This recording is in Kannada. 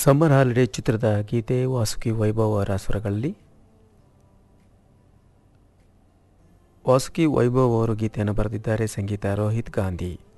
ಸಮ್ಮರ್ ಹಾಲಿಡೇ ಚಿತ್ರದ ಗೀತೆ ವಾಸುಕಿ ವೈಭವ್ ಅವರ ಸ್ವರಗಳಲ್ಲಿ. ವಾಸುಕಿ ವೈಭವ್ ಅವರು ಗೀತೆಯನ್ನು ಬರೆದಿದ್ದಾರೆ, ಸಂಗೀತ ರೋಹಿತ್ ಗಾಂಧಿ.